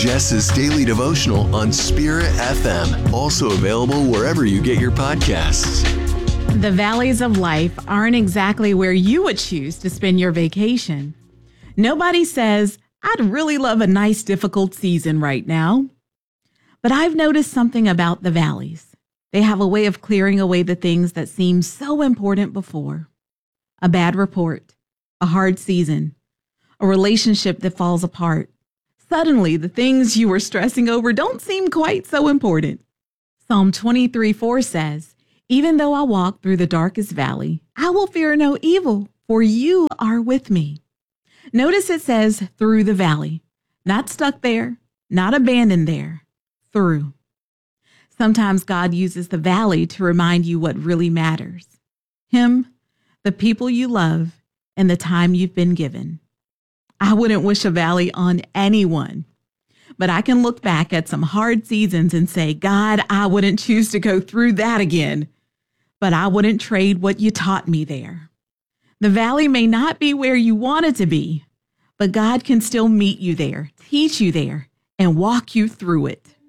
Jess's Daily Devotional on Spirit FM, also available wherever you get your podcasts. The valleys of life aren't exactly where you would choose to spend your vacation. Nobody says, I'd really love a nice, difficult season right now. But I've noticed something about the valleys. They have a way of clearing away the things that seemed so important before. A bad report, a hard season, a relationship that falls apart. Suddenly, the things you were stressing over don't seem quite so important. Psalm 23:4 says, even though I walk through the darkest valley, I will fear no evil, for you are with me. Notice it says through the valley, not stuck there, not abandoned there, through. Sometimes God uses the valley to remind you what really matters. Him, the people you love, and the time you've been given. I wouldn't wish a valley on anyone, but I can look back at some hard seasons and say, God, I wouldn't choose to go through that again, but I wouldn't trade what you taught me there. The valley may not be where you want it to be, but God can still meet you there, teach you there, and walk you through it.